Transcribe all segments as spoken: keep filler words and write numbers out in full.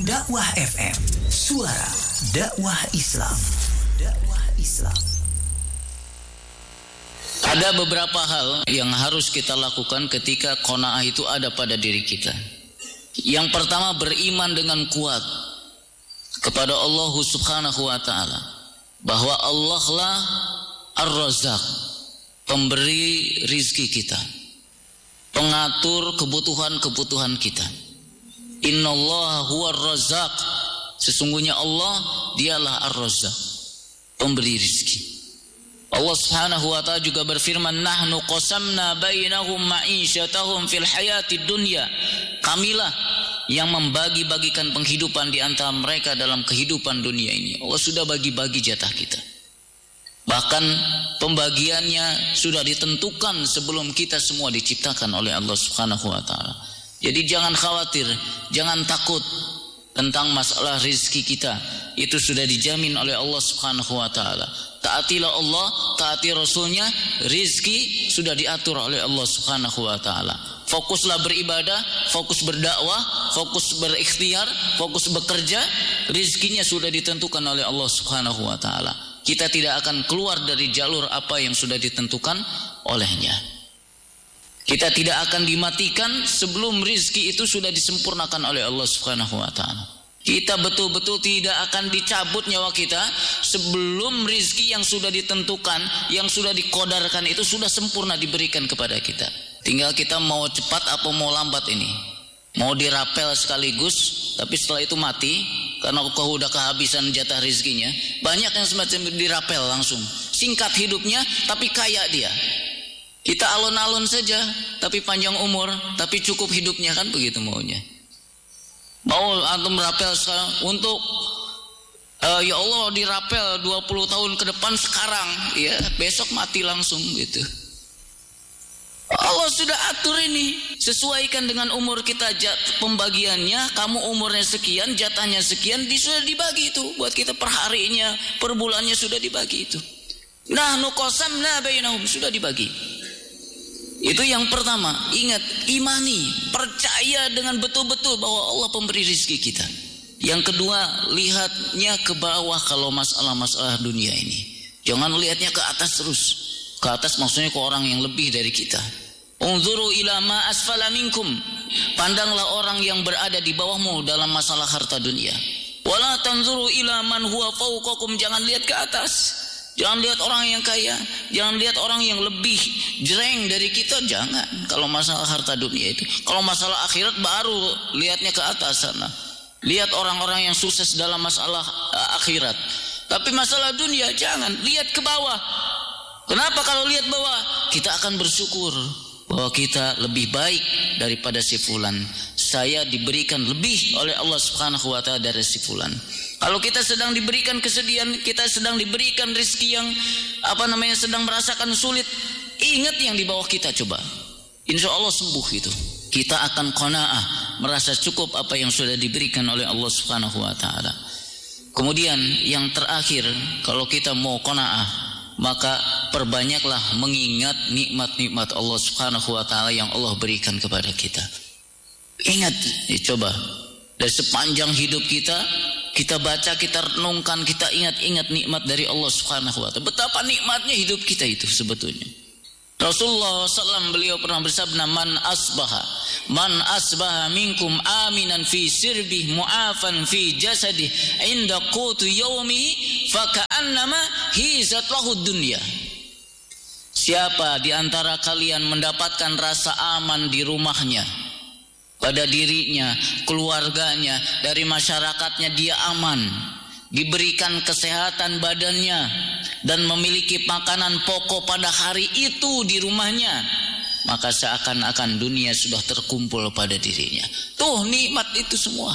Dakwah F M, suara dakwah Islam. Dakwah Islam. Ada beberapa hal yang harus kita lakukan ketika qanaah itu ada pada diri kita. Yang pertama, beriman dengan kuat kepada Allah Subhanahu wa taala, bahwa Allah lah Ar-Razzaq, pemberi rizki kita, pengatur kebutuhan-kebutuhan kita. Innallaha huwar razzaq, sesungguhnya Allah dialah Ar-Razzaq, pemberi rizki. Allah Subhanahu wa taala juga berfirman, nahnu qasamna bainahum ma'isyatahum fil hayatid dunya. Kamilah yang membagi-bagikan penghidupan di antara mereka dalam kehidupan dunia ini. Allah sudah bagi-bagi jatah kita. Bahkan pembagiannya sudah ditentukan sebelum kita semua diciptakan oleh Allah Subhanahu wa taala. Jadi jangan khawatir, jangan takut tentang masalah rizki kita. Itu sudah dijamin oleh Allah Subhanahu wa taala. Taatilah Allah, taati Rasulnya, rizki sudah diatur oleh Allah Subhanahu wa taala. Fokuslah beribadah, fokus berdakwah, fokus berikhtiar, fokus bekerja, rizkinya sudah ditentukan oleh Allah Subhanahu wa taala. Kita tidak akan keluar dari jalur apa yang sudah ditentukan olehnya. Kita tidak akan dimatikan sebelum rizki itu sudah disempurnakan oleh Allah Subhanahu wa taala. Kita betul-betul tidak akan dicabut nyawa kita sebelum rizki yang sudah ditentukan, yang sudah dikodarkan itu sudah sempurna diberikan kepada kita. Tinggal kita mau cepat atau mau lambat ini. Mau dirapel sekaligus, tapi setelah itu mati karena kau udah kehabisan jatah rizkinya. Banyak yang semacam dirapel langsung. Singkat hidupnya, tapi kaya dia. Kita alon-alon saja, tapi panjang umur, tapi cukup hidupnya, kan begitu maunya. Mau antum rapel sekarang untuk uh, ya Allah dirapel dua puluh tahun ke depan sekarang, ya besok mati langsung gitu. Allah sudah atur ini, sesuaikan dengan umur kita jat, pembagiannya. Kamu umurnya sekian, jatahnya sekian, di, sudah dibagi itu buat kita per harinya, per bulannya sudah dibagi itu. Nahnu qasamna bainahum, sudah dibagi. Itu yang pertama. Ingat, imani, percaya dengan betul-betul bahwa Allah pemberi rizki kita. Yang kedua, lihatnya ke bawah kalau masalah-masalah dunia ini. Jangan lihatnya ke atas terus. Ke atas maksudnya ke orang yang lebih dari kita. Unzuru ila ma asfala minkum, pandanglah orang yang berada di bawahmu dalam masalah harta dunia. Wala tanzuru ila man huwa fawqakum, jangan lihat ke atas. Jangan lihat orang yang kaya, jangan lihat orang yang lebih jreng dari kita, jangan. Kalau masalah harta dunia itu, kalau masalah akhirat baru lihatnya ke atas sana. Lihat orang-orang yang sukses dalam masalah uh, akhirat. Tapi masalah dunia jangan, lihat ke bawah. Kenapa kalau lihat bawah? Kita akan bersyukur bahwa kita lebih baik daripada si fulan. Saya diberikan lebih oleh Allah Subhanahu wa taala dari si fulan. Kalau kita sedang diberikan kesedihan, kita sedang diberikan rezeki yang apa namanya sedang merasakan sulit, ingat yang di bawah kita coba. Insya Allah sembuh itu. Kita akan qanaah, merasa cukup apa yang sudah diberikan oleh Allah Subhanahu wa taala. Kemudian yang terakhir, kalau kita mau qanaah, maka perbanyaklah mengingat nikmat-nikmat Allah Subhanahu wa taala yang Allah berikan kepada kita. Ingat, ya, coba dari sepanjang hidup kita, kita baca, kita renungkan, kita ingat-ingat nikmat dari Allah Subhanahu wa taala. Betapa nikmatnya hidup kita itu sebetulnya. Rasulullah sallallahu alaihi wasallam beliau pernah bersabda, man asbaha man asbaha minkum aminan fi sirbih mu'afan fi jasadih inda qutu yaumihi faka'annama hizat lahu dunya. Siapa di antara kalian mendapatkan rasa aman di rumahnya, pada dirinya, keluarganya, dari masyarakatnya dia aman, diberikan kesehatan badannya dan memiliki makanan pokok pada hari itu di rumahnya, maka seakan-akan dunia sudah terkumpul pada dirinya. Tuh nikmat itu semua.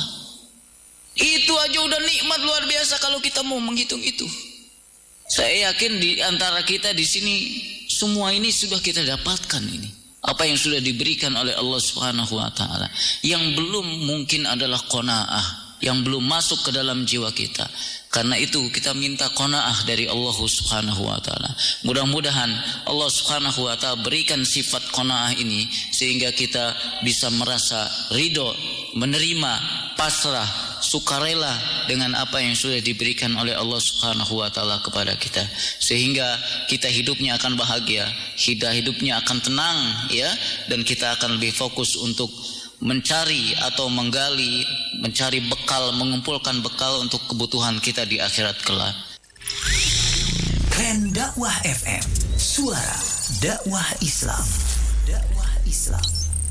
Itu aja udah nikmat luar biasa kalau kita mau menghitung itu. Saya yakin di antara kita di sini semua ini sudah kita dapatkan ini. Apa yang sudah diberikan oleh Allah Subhanahu wa taala. Yang belum mungkin adalah qanaah, yang belum masuk ke dalam jiwa kita. Karena itu kita minta qanaah dari Allah Subhanahu wa taala. Mudah-mudahan Allah Subhanahu wa taala berikan sifat qanaah ini sehingga kita bisa merasa ridho, menerima, pasrah, sukarela dengan apa yang sudah diberikan oleh Allah Subhanahu wa taala kepada kita, sehingga kita hidupnya akan bahagia, hidup hidupnya akan tenang ya, dan kita akan lebih fokus untuk mencari atau menggali, mencari bekal, mengumpulkan bekal untuk kebutuhan kita di akhirat kelak. Keren Dakwah F M, suara dakwah Islam. Dakwah Islam.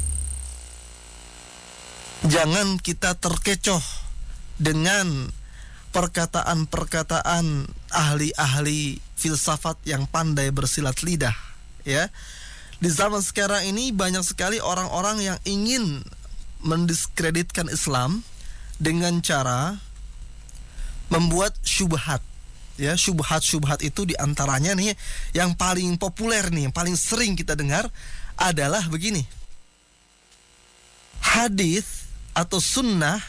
Jangan kita terkecoh dengan perkataan-perkataan ahli-ahli filsafat yang pandai bersilat lidah, ya. Di zaman sekarang ini banyak sekali orang-orang yang ingin mendiskreditkan Islam dengan cara membuat syubhat. Ya, syubhat-syubhat itu diantaranya nih yang paling populer nih, yang paling sering kita dengar adalah begini. Hadis atau sunnah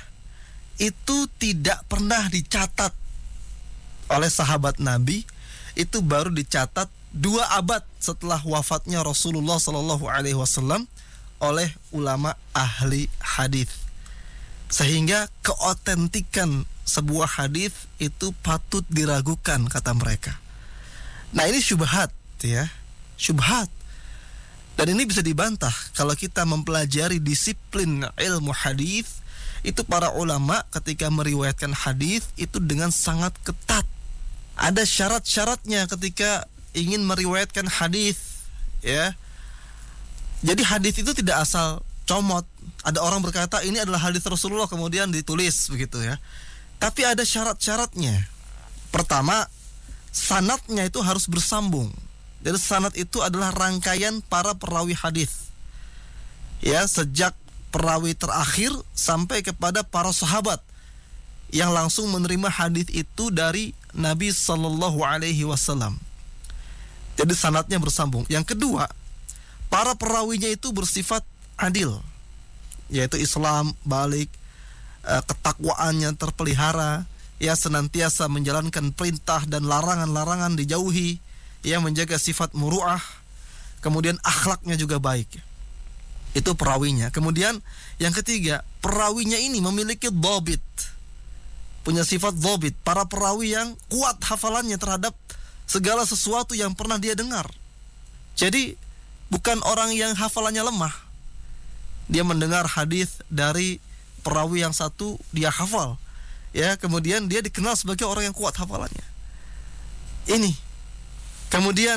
itu tidak pernah dicatat oleh sahabat Nabi, itu baru dicatat dua abad setelah wafatnya Rasulullah Shallallahu Alaihi Wasallam oleh ulama ahli hadis, sehingga keotentikan sebuah hadis itu patut diragukan, kata mereka. Nah, ini syubhat ya, syubhat. Dan ini bisa dibantah kalau kita mempelajari disiplin ilmu hadis. Itu para ulama ketika meriwayatkan hadis itu dengan sangat ketat. Ada syarat-syaratnya ketika ingin meriwayatkan hadis, ya. Jadi hadis itu tidak asal comot. Ada orang berkata ini adalah hadis Rasulullah kemudian ditulis begitu ya. Tapi ada syarat-syaratnya. Pertama, sanadnya itu harus bersambung. Jadi sanad itu adalah rangkaian para perawi hadis. Ya, sejak perawi terakhir sampai kepada para sahabat yang langsung menerima hadis itu dari Nabi Sallallahu Alaihi Wasallam. Jadi sanadnya bersambung. Yang kedua, para perawinya itu bersifat adil, yaitu Islam balik, ketakwaannya terpelihara, ya, senantiasa menjalankan perintah dan larangan-larangan dijauhi, ya, menjaga sifat muru'ah, kemudian akhlaknya juga baik. Itu perawinya. Kemudian yang ketiga, perawinya ini memiliki dhabit, punya sifat dhabit, para perawi yang kuat hafalannya terhadap segala sesuatu yang pernah dia dengar. Jadi bukan orang yang hafalannya lemah. Dia mendengar hadis dari perawi yang satu, dia hafal, ya, kemudian dia dikenal sebagai orang yang kuat hafalannya. Ini. Kemudian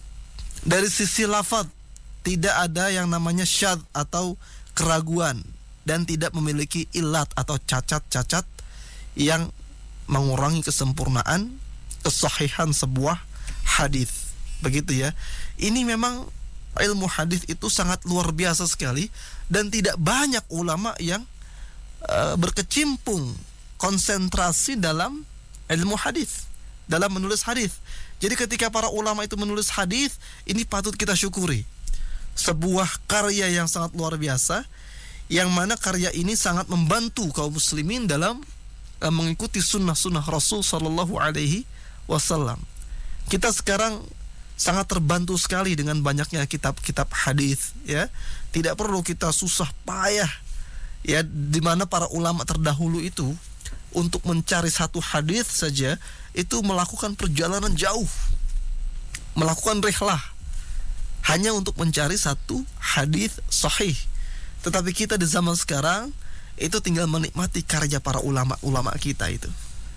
dari sisi lafaz tidak ada yang namanya syadz atau keraguan, dan tidak memiliki ilat atau cacat-cacat yang mengurangi kesempurnaan kesahihan sebuah hadis. Begitu ya. Ini memang ilmu hadis itu sangat luar biasa sekali, dan tidak banyak ulama yang uh, berkecimpung konsentrasi dalam ilmu hadis, dalam menulis hadis. Jadi ketika para ulama itu menulis hadis, ini patut kita syukuri. Sebuah karya yang sangat luar biasa, yang mana karya ini sangat membantu kaum muslimin dalam uh, mengikuti sunnah-sunnah Rasul Sallallahu Alaihi Wasallam. Kita sekarang sangat terbantu sekali dengan banyaknya kitab-kitab hadis, ya. Tidak perlu kita susah payah, ya, di mana para ulama terdahulu itu untuk mencari satu hadis saja itu melakukan perjalanan jauh, melakukan rihlah hanya untuk mencari satu hadis sahih. Tetapi kita di zaman sekarang itu tinggal menikmati karya para ulama-ulama kita itu.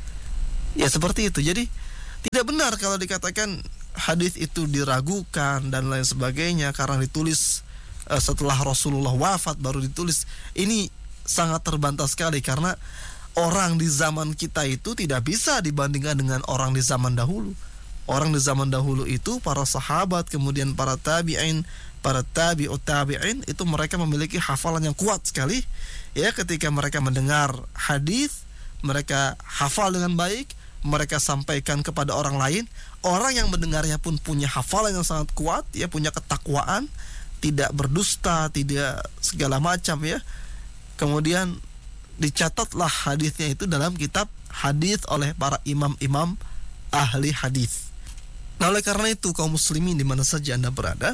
Ya, seperti itu. Jadi tidak benar kalau dikatakan hadis itu diragukan dan lain sebagainya karena ditulis uh, setelah Rasulullah wafat baru ditulis. Ini sangat terbantah sekali, karena orang di zaman kita itu tidak bisa dibandingkan dengan orang di zaman dahulu. Orang di zaman dahulu itu para sahabat, kemudian para tabi'in, para tabi'ut tabi'in, itu mereka memiliki hafalan yang kuat sekali. Ya, ketika mereka mendengar hadis, mereka hafal dengan baik, mereka sampaikan kepada orang lain. Orang yang mendengarnya pun punya hafalan yang sangat kuat, ya, punya ketakwaan, tidak berdusta, tidak segala macam, ya. Kemudian dicatatlah hadisnya itu dalam kitab hadis oleh para imam-imam ahli hadis. Nah, oleh karena itu kaum muslimin di mana saja Anda berada,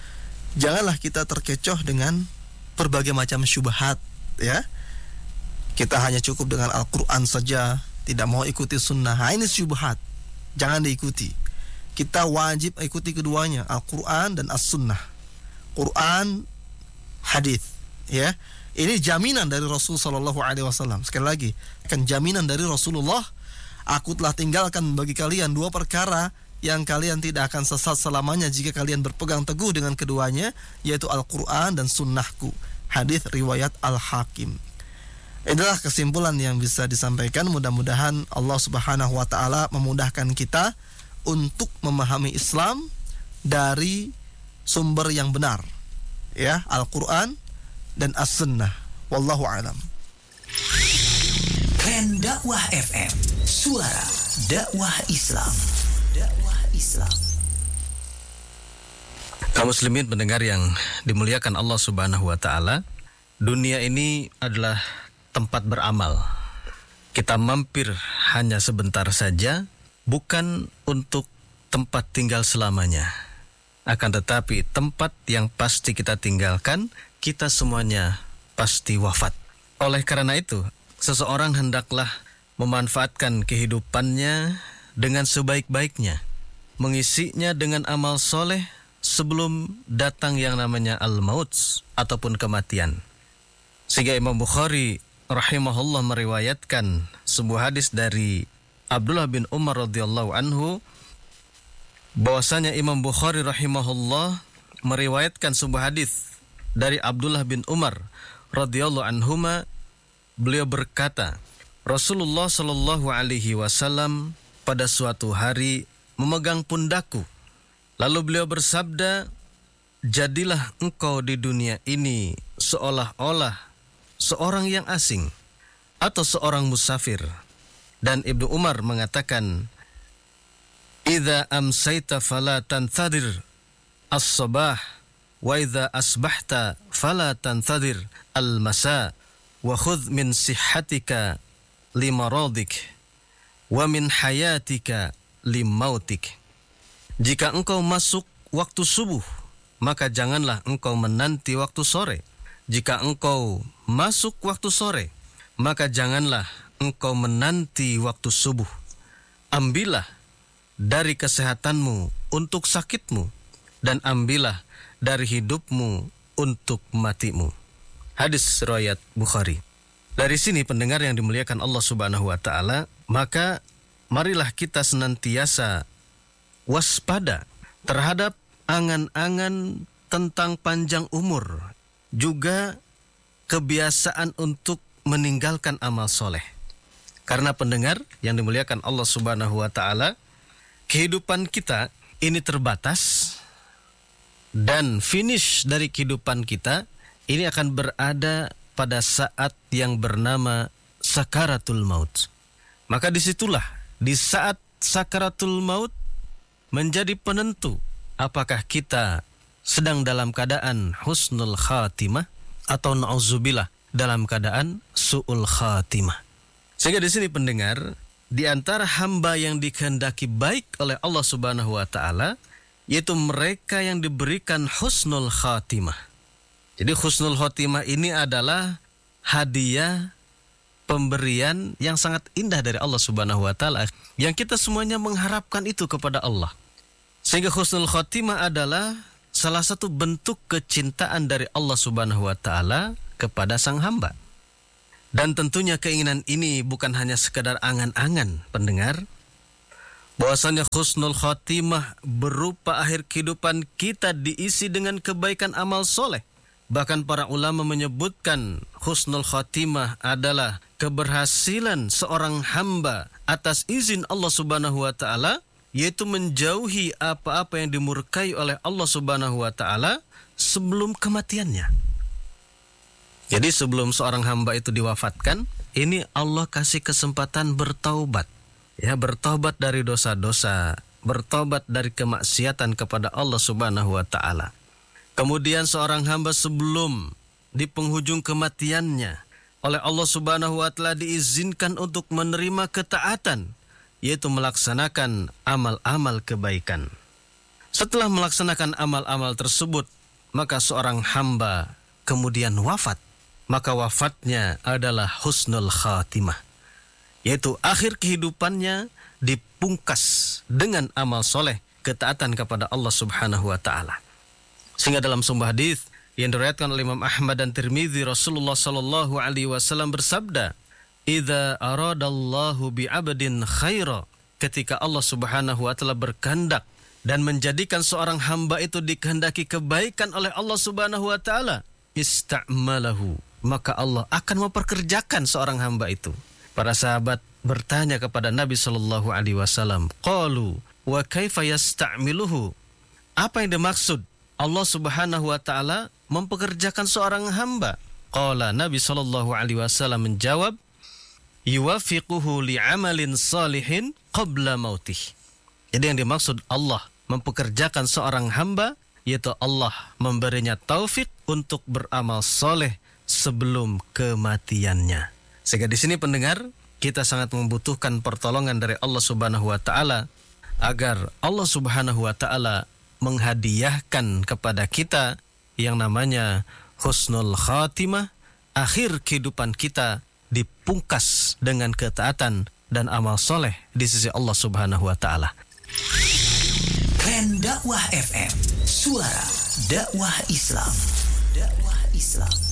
janganlah kita terkecoh dengan berbagai macam syubhat, ya. Kita hanya cukup dengan Al-Quran saja, tidak mau ikuti sunnah. Nah, ini syubhat, jangan diikuti. Kita wajib ikuti keduanya, Al-Quran dan As-Sunnah. Quran, hadis, ya. Ini jaminan dari Rasul Sallallahu Alaihi Wasallam. Sekali lagi, kan jaminan dari Rasulullah. Aku telah tinggalkan bagi kalian dua perkara yang kalian tidak akan sesat selamanya jika kalian berpegang teguh dengan keduanya, yaitu Al-Quran dan Sunnahku. Hadis riwayat Al-Hakim. Inilah kesimpulan yang bisa disampaikan. Mudah-mudahan Allah Subhanahu wa taala memudahkan kita untuk memahami Islam dari sumber yang benar, ya, Al-Quran dan As-Sunnah. Wallahu a'lam. Tren Dakwah F M, suara dakwah Islam. Dakwah Islam. Kaum muslimin pendengar yang dimuliakan Allah Subhanahu wa taala, dunia ini adalah tempat beramal. Kita mampir hanya sebentar saja, bukan untuk tempat tinggal selamanya. Akan tetapi tempat yang pasti kita tinggalkan, kita semuanya pasti wafat. Oleh karena itu, seseorang hendaklah memanfaatkan kehidupannya dengan sebaik-baiknya, mengisinya dengan amal soleh sebelum datang yang namanya al-maut ataupun kematian. Sehingga Imam Bukhari rahimahullah meriwayatkan sebuah hadis dari Abdullah bin Umar radhiyallahu anhu, bahwasanya Imam Bukhari rahimahullah meriwayatkan sebuah hadis dari Abdullah bin Umar radhiyallahu anhuma. Beliau berkata, Rasulullah sallallahu alaihi wasallam pada suatu hari memegang pundakku, lalu beliau bersabda, jadilah engkau di dunia ini seolah-olah seorang yang asing atau seorang musafir. Dan Ibnu Umar mengatakan, idza amsayta fala tanthadir as-sabah wa idza asbahta fala tanthadir al-masa wa khudh min sihhatika limaradik wa min hayatika limautik. Jika engkau masuk waktu subuh, maka janganlah engkau menanti waktu sore. Jika engkau masuk waktu sore, maka janganlah engkau menanti waktu subuh. Ambillah dari kesehatanmu untuk sakitmu, dan ambillah dari hidupmu untuk matimu. Hadis riwayat Bukhari. Dari sini pendengar yang dimuliakan Allah Subhanahu wa taala, maka marilah kita senantiasa waspada terhadap angan-angan tentang panjang umur, juga kebiasaan untuk meninggalkan amal soleh. Karena pendengar yang dimuliakan Allah Subhanahu wa taala, kehidupan kita ini terbatas, dan finish dari kehidupan kita ini akan berada pada saat yang bernama sakaratul maut. Maka disitulah, di saat sakaratul maut menjadi penentu apakah kita sedang dalam keadaan husnul khatimah atau na'udzubillah dalam keadaan su'ul khatimah. Sehingga di sini pendengar, di antara hamba yang dikehendaki baik oleh Allah Subhanahu wa taala yaitu mereka yang diberikan husnul khatimah. Jadi husnul khatimah ini adalah hadiah pemberian yang sangat indah dari Allah Subhanahu wa taala, yang kita semuanya mengharapkan itu kepada Allah. Sehingga husnul khatimah adalah salah satu bentuk kecintaan dari Allah Subhanahu wa taala kepada sang hamba. Dan tentunya keinginan ini bukan hanya sekadar angan-angan pendengar, bahwasanya husnul khatimah berupa akhir kehidupan kita diisi dengan kebaikan amal soleh. Bahkan para ulama menyebutkan husnul khatimah adalah keberhasilan seorang hamba atas izin Allah Subhanahu wa taala, yaitu menjauhi apa-apa yang dimurkai oleh Allah Subhanahu wa taala sebelum kematiannya. Jadi sebelum seorang hamba itu diwafatkan, ini Allah kasih kesempatan bertaubat. Ya, bertaubat dari dosa-dosa, bertaubat dari kemaksiatan kepada Allah Subhanahu wa taala. Kemudian seorang hamba sebelum di penghujung kematiannya oleh Allah Subhanahu wa taala diizinkan untuk menerima ketaatan, yaitu melaksanakan amal-amal kebaikan. Setelah melaksanakan amal-amal tersebut, maka seorang hamba kemudian wafat. maka wafatnya adalah husnul khatimah, yaitu akhir kehidupannya dipungkas dengan amal soleh, ketaatan kepada Allah Subhanahu wa taala. Sehingga dalam sebuah hadis yang diriwayatkan oleh Imam Ahmad dan Tirmidzi, Rasulullah sallallahu alaihi wasallam bersabda, "Idza aradallahu bi'abdin khaira," ketika Allah Subhanahu wa taala berkehendak dan menjadikan seorang hamba itu dikehendaki kebaikan oleh Allah Subhanahu wa taala, ista'malahu, maka Allah akan memperkerjakan seorang hamba itu. Para sahabat bertanya kepada Nabi sallallahu alaihi wasallam, qalu wa kaifa yasta'miluhu? Apa yang dimaksud Allah Subhanahu wa taala mempekerjakan seorang hamba? Qala, Nabi sallallahu alaihi wasallam menjawab, yuwafiquhu li'amalin salihin qabla mautih. Jadi yang dimaksud Allah mempekerjakan seorang hamba, yaitu Allah memberinya taufik untuk beramal soleh sebelum kematiannya. Sehingga di sini pendengar, kita sangat membutuhkan pertolongan dari Allah Subhanahu wa taala agar Allah Subhanahu wa taala menghadiahkan kepada kita yang namanya husnul khatimah, akhir kehidupan kita dipungkas dengan ketaatan dan amal soleh di sisi Allah Subhanahu wa taala. Tren Dakwah F M, suara dakwah Islam. Dakwah Islam.